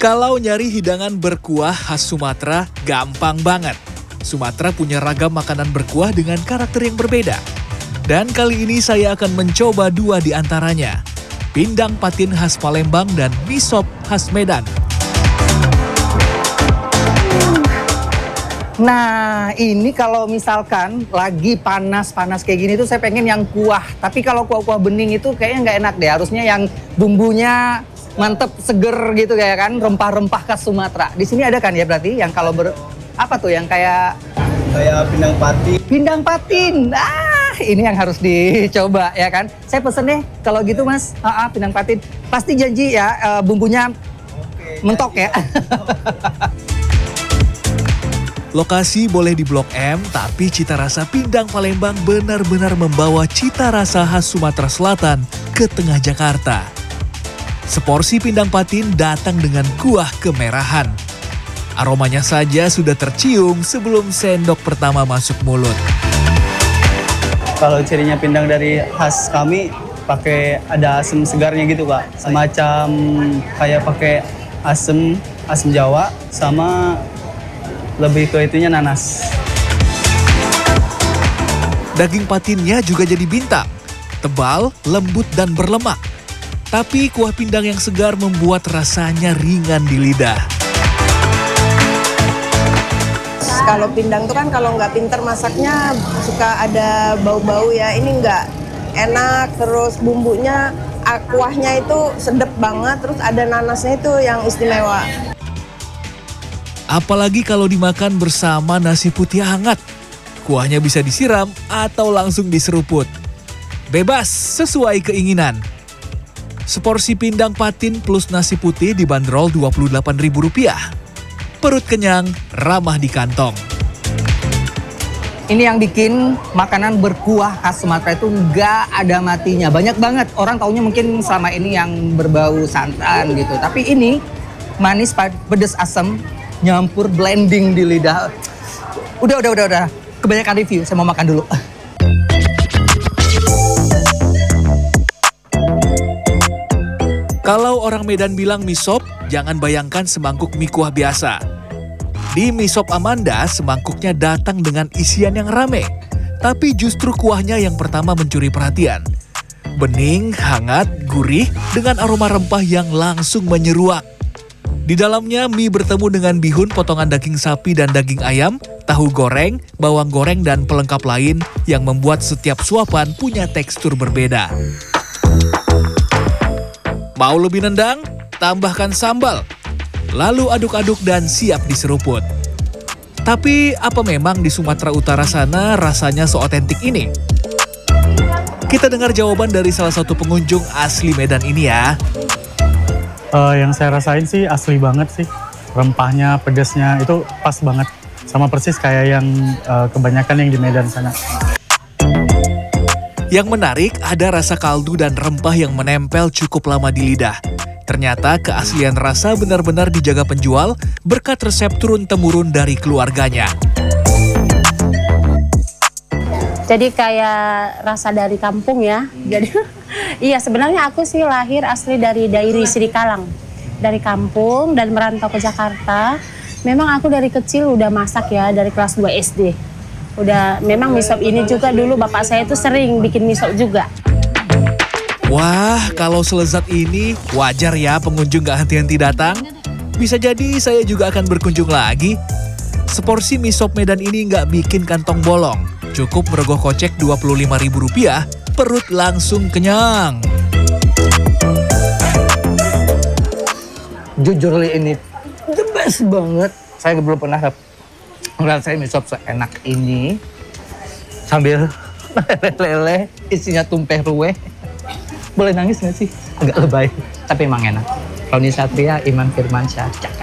Kalau nyari hidangan berkuah khas Sumatera, gampang banget. Sumatera punya ragam makanan berkuah dengan karakter yang berbeda. Dan kali ini saya akan mencoba dua di antaranya. Pindang patin khas Palembang dan mie sop khas Medan. Nah, ini kalau misalkan lagi panas-panas kayak gini tuh saya pengen yang kuah. Tapi kalau kuah-kuah bening itu kayaknya nggak enak deh. Harusnya yang bumbunya mantep, seger gitu kayak kan, rempah-rempah khas Sumatera. Di sini ada kan ya berarti yang kalau apa tuh yang kayak pindang patin. Pindang patin. Ini yang harus dicoba ya kan. Saya pesen deh kalau gitu Mas, pindang patin. Pasti janji ya bumbunya mentok ya. Lokasi boleh di Blok M, tapi cita rasa pindang Palembang benar-benar membawa cita rasa khas Sumatera Selatan ke tengah Jakarta. Seporsi pindang patin datang dengan kuah kemerahan. Aromanya saja sudah tercium sebelum sendok pertama masuk mulut. Kalau cirinya pindang dari khas kami pakai ada asam segarnya gitu Kak. Semacam kayak pakai asam Jawa sama lebih ke itunya nanas. Daging patinnya juga jadi bintang, tebal, lembut dan berlemak. Tapi kuah pindang yang segar membuat rasanya ringan di lidah. Kalau pindang tuh kan kalau nggak pinter masaknya suka ada bau-bau ya. Ini nggak enak, terus bumbunya, kuahnya itu sedep banget, terus ada nanasnya itu yang istimewa. Apalagi kalau dimakan bersama nasi putih hangat. Kuahnya bisa disiram atau langsung diseruput. Bebas sesuai keinginan. Seporsi pindang patin plus nasi putih dibanderol Rp28.000. Perut kenyang, ramah di kantong. Ini yang bikin makanan berkuah khas Sumatera itu nggak ada matinya. Banyak banget orang taunya mungkin selama ini yang berbau santan gitu. Tapi ini manis, pedas, asam, nyampur blending di lidah. Udah. Kebanyakan review, saya mau makan dulu. Kalau orang Medan bilang mie sop, jangan bayangkan semangkuk mie kuah biasa. Di mie sop Amanda, semangkuknya datang dengan isian yang rame. Tapi justru kuahnya yang pertama mencuri perhatian. Bening, hangat, gurih, dengan aroma rempah yang langsung menyeruak. Di dalamnya mie bertemu dengan bihun potongan daging sapi dan daging ayam, tahu goreng, bawang goreng dan pelengkap lain yang membuat setiap suapan punya tekstur berbeda. Mau lebih nendang? Tambahkan sambal. Lalu aduk-aduk dan siap diseruput. Tapi apa memang di Sumatera Utara sana rasanya seotentik ini? Kita dengar jawaban dari salah satu pengunjung asli Medan ini ya. Yang saya rasain sih asli banget sih. Rempahnya, pedasnya itu pas banget. Sama persis kayak yang kebanyakan yang di Medan sana. Yang menarik ada rasa kaldu dan rempah yang menempel cukup lama di lidah. Ternyata keaslian rasa benar-benar dijaga penjual berkat resep turun-temurun dari keluarganya. Jadi kayak rasa dari kampung ya. Jadi iya sebenarnya aku sih lahir asli dari daerah Sidikalang. Dari kampung dan merantau ke Jakarta. Memang aku dari kecil udah masak ya dari kelas 2 SD. Memang mie sop ini juga dulu bapak saya tuh sering bikin mie sop juga. Wah, kalau selezat ini wajar ya pengunjung gak henti-henti datang. Bisa jadi saya juga akan berkunjung lagi. Seporsi mie sop Medan ini gak bikin kantong bolong. Cukup merogoh kocek Rp25.000, perut langsung kenyang. Jujur ini the best banget. Saya belum pernah ngerasain mie sop seenak ini. Sambil lele, isinya tumpeh ruweh. Boleh nangis nggak sih? Agak lebay, tapi emang enak. Roni Satria, Iman Firmansyah, Jakarta.